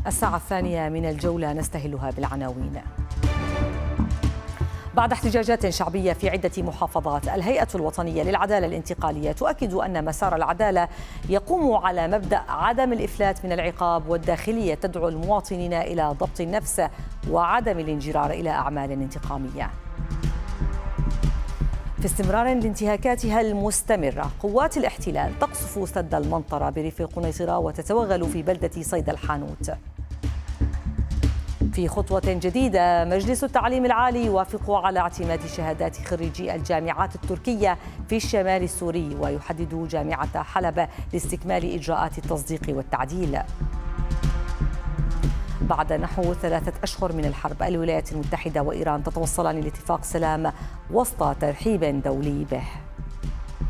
الساعة الثانية من الجولة نستهلها بالعناوين. بعد احتجاجات شعبية في عدة محافظات، الهيئة الوطنية للعدالة الانتقالية تؤكد أن مسار العدالة يقوم على مبدأ عدم الإفلات من العقاب، والداخلية تدعو المواطنين إلى ضبط النفس وعدم الانجرار إلى أعمال انتقامية. في استمرار لانتهاكاتها المستمرة، قوات الاحتلال تقصف سد المنطرة بريف القنيطرة وتتوغل في بلدة صيدا الحانوت. في خطوة جديدة، مجلس التعليم العالي يوافق على اعتماد شهادات خريجي الجامعات التركية في الشمال السوري، ويحدد جامعة حلب لاستكمال إجراءات التصديق والتعديل. بعد نحو 3 أشهر من الحرب، الولايات المتحدة وإيران تتوصلان لاتفاق سلام وسط ترحيب دولي به.